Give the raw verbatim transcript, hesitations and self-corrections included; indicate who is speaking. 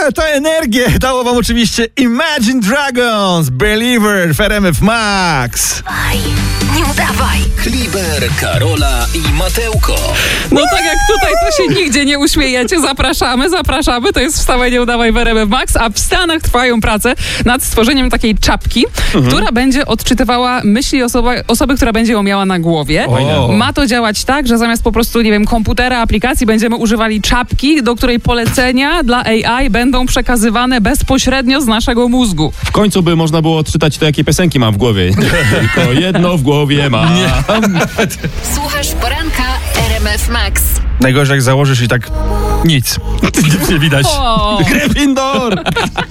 Speaker 1: ta energię dało wam oczywiście Imagine Dragons, Believer w R M F Max.
Speaker 2: Nie udawaj.
Speaker 3: Kliber, Karola i Mateuko.
Speaker 4: No tak jak tutaj, to się nigdzie nie uśmiejecie. Zapraszamy, zapraszamy. To jest Wstawaj, nie udawaj w R M F Max, a w Stanach trwają prace nad stworzeniem takiej czapki, mhm. która będzie odczytywała myśli osoba, osoby, która będzie ją miała na głowie.
Speaker 1: O.
Speaker 4: Ma to działać tak, że zamiast po prostu, nie wiem, komputera, aplikacji, będziemy używali czapki, do której polecenia dla A I będą przekazywane bezpośrednio z naszego mózgu.
Speaker 5: W końcu by można było odczytać to, jakie piosenki mam w głowie. Tylko jedno w głowie mam.
Speaker 2: Słuchasz poranka R M F Max.
Speaker 1: Najgorzej jak założysz i tak nic. Nic nie widać.
Speaker 4: O.
Speaker 5: Gryffindor!